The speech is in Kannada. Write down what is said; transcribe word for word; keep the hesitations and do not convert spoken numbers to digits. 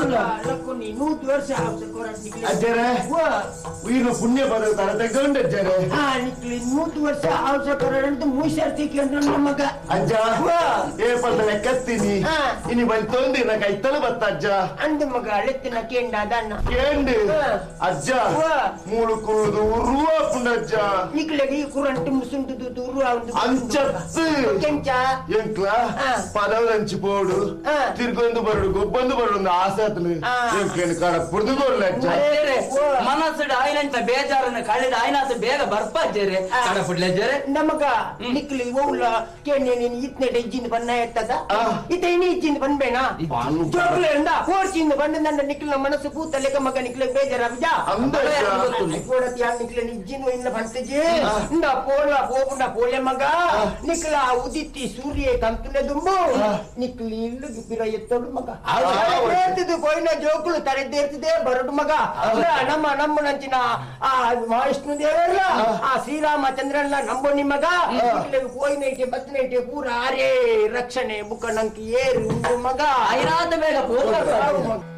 ನೂರು ವರ್ಷ ಅಜ್ಜರೆ ಈಗ ಪುಣ್ಯ ಬರುತ್ತಾರ ತಗೊಂಡು ಅಜ್ಜರೆ ನೂರು ವರ್ಷ ಅವಸರ ಮೂಸರ್ತಿ ಕೇಂದ್ರ ಮಗ ಅಜ್ಜ ಏ ಪಲ್ಲೆ ಕತ್ತೀನಿ ಇನಿ ಬಂದು ತೊಂದಿನ ಕೈತಲು ಬತ್ತ ಅಜ್ಜ ಅಂದ ಮಗ ಅಳೆತ್ತಿನ ಕೇಂಡ ಅದನ್ನ ಕೇಂಡು ಅಜ್ಜ ಮೂಳು ಕುರುದು ಉರುವ ಪುಂಡಜ್ಜ ನಿಕ್ಲೆಗೆ ಈ ಕುರಂಟು ಮುಸುಂಟು ಉರುವ ಅಂಚತ್ತು ಕೆಂಚ ಎಂಕ್ಲ ಪದವಂಚಿ ಪೋಡು ತಿರ್ಗೊಂದು ಬರಡು ಗೊಬ್ಬಂದು ಬರಡು ಆಸೆ ಆತನು ಎಂಕ್ಲೇನು ಕಾಡ ಪುಡ್ದು ಕೊಡ್ಲ ಅಜ್ಜ ಮನಸ್ಸು ಆಯ್ನಂತ ಬೇಜಾರನ್ನ ಕಳೆದ ಆಯ್ನಾಸ ಬೇಗ ಬರ್ಪಾಜ್ಜೇರೆ ಕಾಡ ಪುಡ್ಲ ಅಜ್ಜರೆ ನಮಗ ನಿಕ್ಲಿ ಓಲ್ಲ ಕೇಂಡೆ ನೀನು ಇತ್ನೆ ಇಜ್ಜಿಂದ ಬಣ್ಣ ಇರ್ತದ ಇತ ಇನಿ ಇಜ್ಜಿಂದ ಬಂದ್ಬೇಡ ಜೋಕ್ಲೆಂದ ಕೋರ್ಚಿಂದ ಬಂದ ನನ್ನ ನಿಕ್ಲಿನ ಮನಸ್ಸು ಕೂತಲೆಗ ಮಗ ನಿಕ್ಲೆ ಬೇಜಾರ ಅಬ್ಜ ಕೋಡತಿ ಆ ನಿಕ್ಲೆ ಇಜ್ಜಿನ ಇನ್ನ ಬಂತಜಿ ಇಂದ ಪೋಳ ಪೋಪುಂಡ ಪೋಳೆ ಮಗ ನಿಕ್ಲ ಉದಿತ್ತಿ ಸೂರ್ಯ ಕಂತುಲೆ ದುಂಬು ನಿಕ್ಲಿ ಇಲ್ಲು ಬಿರ ಎತ್ತೋಡು ಮಗ ಹೇಳ್ತಿದ್ದು ಕೊಯ್ನ ಜೋಕುಳು ತರೆದ್ದೇರ್ತಿದೆ ಬರಡು ಮಗ ನಮ್ಮ ನಮ್ಮ ನಂಚಿನ ಆ ವಿಷ್ಣು ದೇವಲ್ಲ ಆ ಶ್ರೀರಾಮಚಂದ್ರನ ನಂಬೋ ನಿಮ್ಮಗ ಕೋಯ್ನೈಟೆ ಬತ್ತನೈಟೆ ಪೂರ ಆರೇ ರಕ್ಷಣೆ ಬುಕ್ಕ ನಂಕಿ ಏರು ಮಗ ಐರಾದ ಬೇಗ